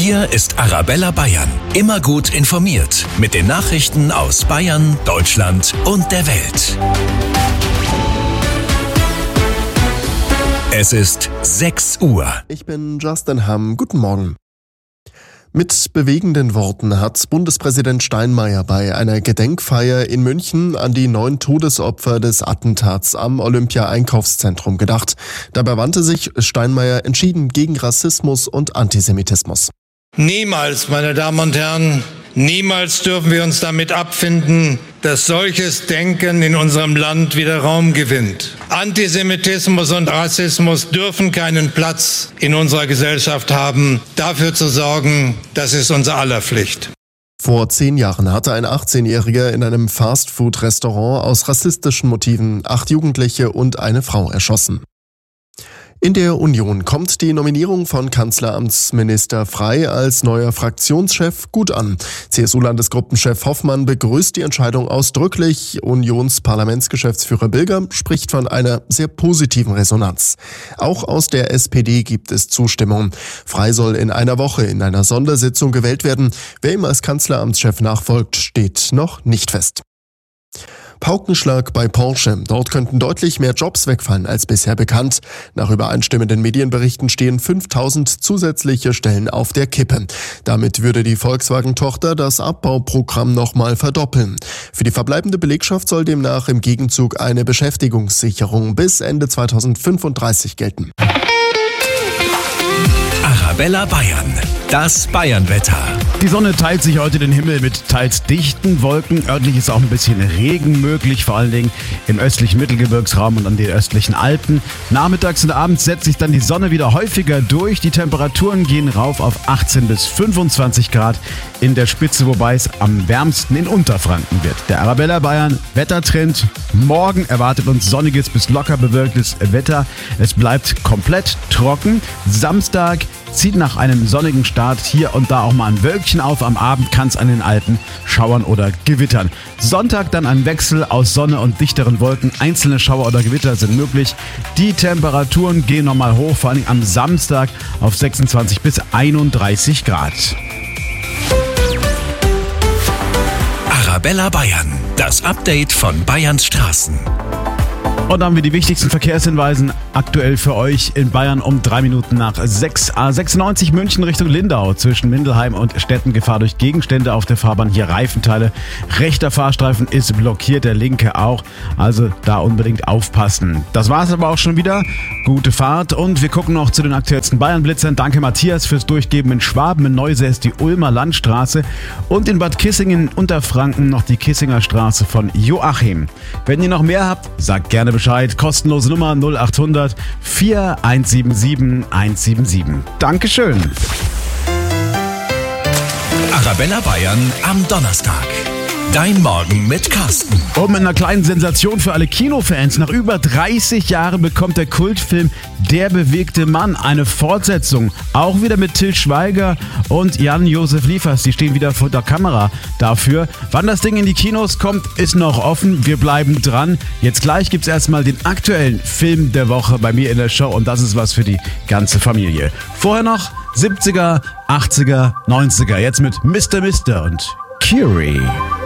Hier ist Arabella Bayern. Immer gut informiert mit den Nachrichten aus Bayern, Deutschland und der Welt. Es ist 6 Uhr. Ich bin Justin Hamm. Guten Morgen. Mit bewegenden Worten hat Bundespräsident Steinmeier bei einer Gedenkfeier in München an die 9 Todesopfer des Attentats am Olympia-Einkaufszentrum gedacht. Dabei wandte sich Steinmeier entschieden gegen Rassismus und Antisemitismus. Niemals, meine Damen und Herren, niemals dürfen wir uns damit abfinden, dass solches Denken in unserem Land wieder Raum gewinnt. Antisemitismus und Rassismus dürfen keinen Platz in unserer Gesellschaft haben. Dafür zu sorgen, das ist unser aller Pflicht. Vor 10 Jahren hatte ein 18-Jähriger in einem Fastfood-Restaurant aus rassistischen Motiven 8 Jugendliche und eine Frau erschossen. In der Union kommt die Nominierung von Kanzleramtsminister Frey als neuer Fraktionschef gut an. CSU-Landesgruppenchef Hoffmann begrüßt die Entscheidung ausdrücklich. Unionsparlamentsgeschäftsführer Bilger spricht von einer sehr positiven Resonanz. Auch aus der SPD gibt es Zustimmung. Frey soll in einer Woche in einer Sondersitzung gewählt werden. Wer ihm als Kanzleramtschef nachfolgt, steht noch nicht fest. Paukenschlag bei Porsche. Dort könnten deutlich mehr Jobs wegfallen als bisher bekannt. Nach übereinstimmenden Medienberichten stehen 5000 zusätzliche Stellen auf der Kippe. Damit würde die Volkswagen-Tochter das Abbauprogramm nochmal verdoppeln. Für die verbleibende Belegschaft soll demnach im Gegenzug eine Beschäftigungssicherung bis Ende 2035 gelten. Arabella Bayern, das Bayernwetter. Die Sonne teilt sich heute den Himmel mit teils dichten Wolken. Örtlich ist auch ein bisschen Regen möglich, vor allen Dingen im östlichen Mittelgebirgsraum und an den östlichen Alpen. Nachmittags und abends setzt sich dann die Sonne wieder häufiger durch. Die Temperaturen gehen rauf auf 18 bis 25 Grad in der Spitze, wobei es am wärmsten in Unterfranken wird. Der Arabella Bayern Wettertrend. Morgen erwartet uns sonniges bis locker bewölktes Wetter. Es bleibt komplett trocken. Samstag zieht nach einem sonnigen Start hier und da auch mal ein Wölkchen auf. Am Abend kann es an den Alpen schauern oder gewittern. Sonntag dann ein Wechsel aus Sonne und dichteren Wolken. Einzelne Schauer oder Gewitter sind möglich. Die Temperaturen gehen nochmal hoch, vor allem am Samstag auf 26 bis 31 Grad. Arabella Bayern, das Update von Bayerns Straßen. Und dann haben wir die wichtigsten Verkehrshinweisen aktuell für euch in Bayern um 3 Minuten nach 6. A96 München Richtung Lindau zwischen Mindelheim und Stetten. Gefahr durch Gegenstände auf der Fahrbahn. Hier Reifenteile. Rechter Fahrstreifen ist blockiert, der linke auch. Also da unbedingt aufpassen. Das war's aber auch schon wieder. Gute Fahrt und wir gucken noch zu den aktuellsten Bayern-Blitzern. Danke Matthias fürs Durchgeben in Schwaben. In Neuse ist die Ulmer Landstraße und in Bad Kissingen in Unterfranken noch die Kissinger Straße von Joachim. Wenn ihr noch mehr habt, sagt gerne Bescheid. Kostenlose Nummer 0800 4177 177. Dankeschön. Arabella Bayern am Donnerstag. Dein Morgen mit Carsten. Und mit einer kleinen Sensation für alle Kinofans. Nach über 30 Jahren bekommt der Kultfilm Der bewegte Mann eine Fortsetzung. Auch wieder mit Til Schweiger und Jan-Josef Liefers. Die stehen wieder vor der Kamera dafür. Wann das Ding in die Kinos kommt, ist noch offen. Wir bleiben dran. Jetzt gleich gibt's erstmal den aktuellen Film der Woche bei mir in der Show. Und das ist was für die ganze Familie. Vorher noch 70er, 80er, 90er. Jetzt mit Mr. und Curie.